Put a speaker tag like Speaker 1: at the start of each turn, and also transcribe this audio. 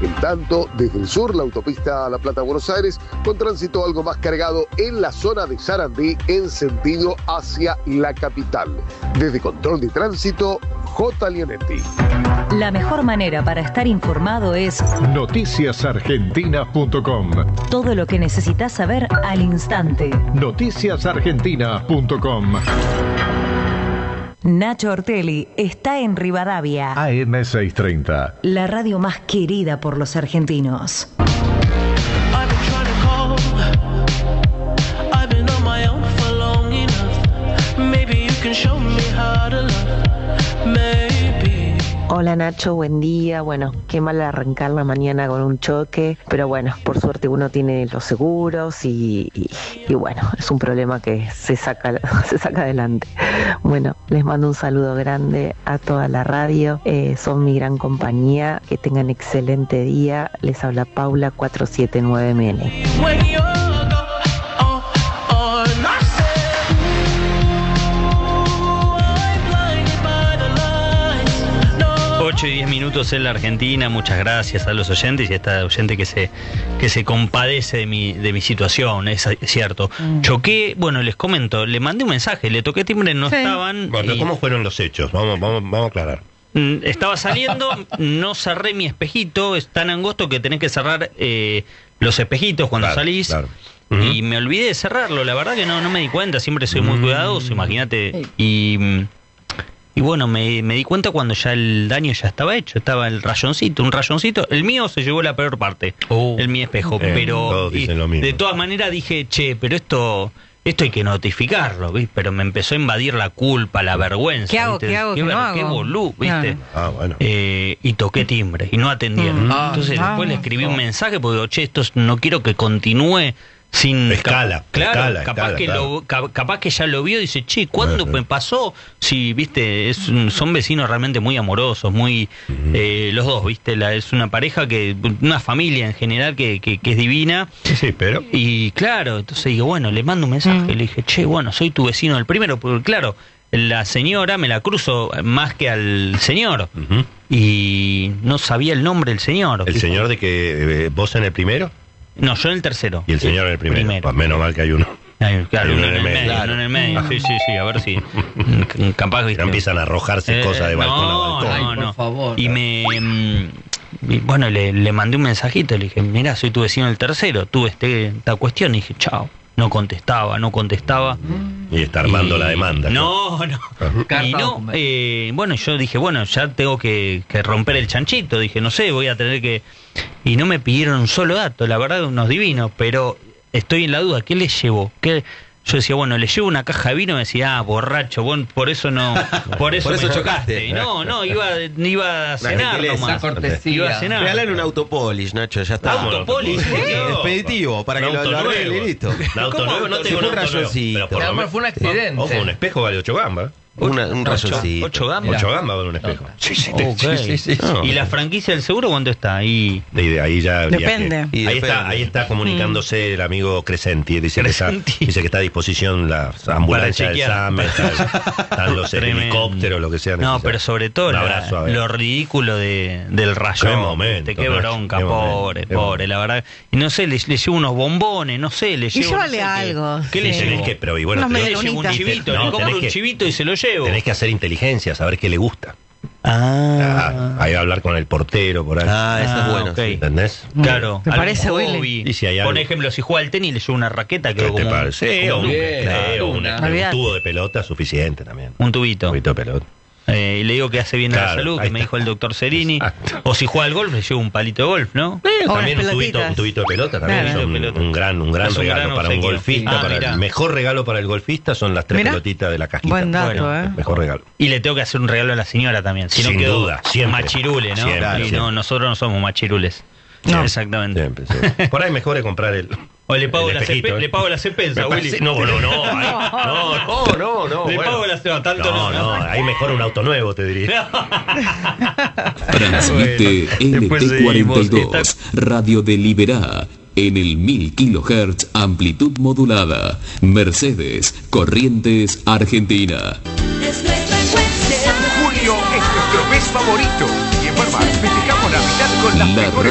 Speaker 1: En tanto, desde el sur, la autopista La Plata-Buenos Aires, con tránsito algo más cargado en la zona de Sarandí, en sentido hacia la capital. Desde Control de Tránsito, J. Leonetti.
Speaker 2: La mejor manera para estar informado es
Speaker 3: noticiasargentinas.com.
Speaker 2: todo lo que necesitas saber al instante.
Speaker 3: noticiasargentinas.com.
Speaker 2: Nacho Ortelli está en Rivadavia,
Speaker 3: AM630.
Speaker 2: la radio más querida por los argentinos.
Speaker 4: Hola Nacho, buen día. Bueno, qué mal arrancar la mañana con un choque, pero bueno, por suerte uno tiene los seguros y bueno, es un problema que se saca adelante. Bueno, les mando un saludo grande a toda la radio, son mi gran compañía, que tengan excelente día. Les habla Paula 479MN.
Speaker 5: 8 y 10 minutos en la Argentina. Muchas gracias a los oyentes y a esta oyente que se compadece de mi situación, es cierto. Choqué, bueno, les comento, le mandé un mensaje, le toqué timbre, no estaban.
Speaker 6: Bueno, ¿cómo fueron los hechos? Vamos a aclarar.
Speaker 5: Estaba saliendo, no cerré mi espejito, es tan angosto que tenés que cerrar los espejitos cuando salís. Claro. Y me olvidé de cerrarlo, la verdad que no me di cuenta, siempre soy muy cuidadoso, imagínate. Y bueno, me di cuenta cuando ya el daño ya estaba hecho, estaba un rayoncito. El mío se llevó la peor parte, mi espejo, pero de todas maneras dije, pero esto hay que notificarlo, ¿viste? Pero me empezó a invadir la culpa, la vergüenza.
Speaker 7: ¿Qué hago?
Speaker 5: Qué boludo, ¿viste?
Speaker 6: Bueno.
Speaker 5: Y toqué timbre y no atendieron. Entonces después le escribí un mensaje porque digo, esto no quiero que continúe sin
Speaker 6: escala.
Speaker 5: Capaz que ya lo vio y dice, ¿cuándo me pasó? Sí, viste, son vecinos realmente muy amorosos, muy los dos, viste, es una pareja una familia en general que es divina.
Speaker 6: Sí, pero.
Speaker 5: Y claro, entonces digo, bueno, le mando un mensaje, le dije, soy tu vecino del primero, porque claro, la señora me la cruzo más que al señor. Y no sabía el nombre del señor.
Speaker 6: ¿El señor de que vos en el primero?
Speaker 5: No, yo en el tercero.
Speaker 6: Y el señor en el primero. Pues menos mal que hay uno.
Speaker 5: Claro, uno en el medio. Uno en el medio. Sí, a ver si. Capaz que.
Speaker 6: Empiezan a arrojarse cosas de balcón a balcón.
Speaker 5: No. Por favor. Y bueno, le mandé un mensajito. Le dije, mirá, soy tu vecino del tercero. Tuve esta cuestión. Y dije, chao. No contestaba.
Speaker 6: Y está armando la demanda.
Speaker 5: No. Bueno, yo dije, ya tengo que romper el chanchito. Dije, no sé, voy a tener que. Y no me pidieron un solo dato, la verdad, unos divinos, pero estoy en la duda, ¿qué les llevo? Yo decía, le llevo una caja de vino, me decía, borracho, por eso chocaste. Y no, iba a cenar nomás. Iba a cenar.
Speaker 8: Regalar un autopolish, Nacho, ya está.
Speaker 5: ¿Autopolish?
Speaker 8: Expeditivo, para que lo arregle y listo.
Speaker 6: Un auto nuevo, no tengo un rayoncito.
Speaker 7: Pero fue un accidente.
Speaker 6: Ojo, un espejo vale 8 gambas.
Speaker 8: Un rayoncito.
Speaker 5: 8 gambas.
Speaker 6: 8 gambas vale un espejo. Sí.
Speaker 5: No. ¿Y la franquicia del seguro cuándo está? Ahí
Speaker 6: ya
Speaker 7: depende.
Speaker 6: Ahí está comunicándose el amigo Crescenti. Dice que está a disposición las ambulancias del SAME, están los helicópteros, lo que sea.
Speaker 5: No, pero sobre todo lo ridículo del rayón. Qué bronca, pobre, la verdad. Y no sé, le llevo unos bombones, no sé, le llevo.
Speaker 7: Y llévale algo.
Speaker 5: ¿Qué le llevo?
Speaker 6: Pero y bueno,
Speaker 5: le llevo un chivito, le compro un chivito y se lo llevo.
Speaker 6: Tenés que hacer inteligencia, saber qué le gusta. Ahí va a hablar con el portero por ahí.
Speaker 8: Eso es bueno.
Speaker 5: Okay.
Speaker 6: ¿Entendés?
Speaker 5: Claro.
Speaker 7: Me parece Willy.
Speaker 6: Y si hay
Speaker 5: por ejemplo, si juega al tenis le llevo una raqueta que
Speaker 6: te parece? Un
Speaker 7: Olvídate.
Speaker 6: tubo de pelota suficiente también.
Speaker 5: Un tubito.
Speaker 6: Un tubito de pelota.
Speaker 5: Y le digo que hace bien a la salud, que me dijo el doctor Cerini. O si juega al golf, le llevo un palito de golf, ¿no?
Speaker 6: También un tubito de pelota también.
Speaker 7: Claro.
Speaker 6: Un gran regalo para un golfista. El mejor regalo para el golfista son las 3 pelotitas de la cajita.
Speaker 7: Buen dato,
Speaker 6: Mejor regalo.
Speaker 5: Y le tengo que hacer un regalo a la señora también. Si
Speaker 6: Sin
Speaker 5: no quedó
Speaker 6: duda, siempre.
Speaker 5: machirule, ¿no?
Speaker 6: Siempre.
Speaker 5: No, nosotros no somos machirules.
Speaker 7: No.
Speaker 5: Exactamente.
Speaker 6: Siempre, sí. Por ahí mejor es comprar el.
Speaker 5: O le pago la
Speaker 6: espejito,
Speaker 5: le pago la cepesa, Willy.
Speaker 6: No.
Speaker 5: Le pago la cepesa, tanto no.
Speaker 6: Ahí mejor un auto nuevo, te diría.
Speaker 9: Transmite LT42, Radio de Liberá, en el 1000 kHz, amplitud modulada. Mercedes, Corrientes, Argentina.
Speaker 1: Julio es nuestro mes favorito y en Farmar festejamos Navidad con las mejores